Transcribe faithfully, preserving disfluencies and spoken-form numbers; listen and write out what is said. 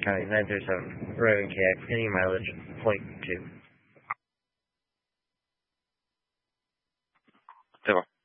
County nine three seven, Raven K X, any mileage, point two. Zero.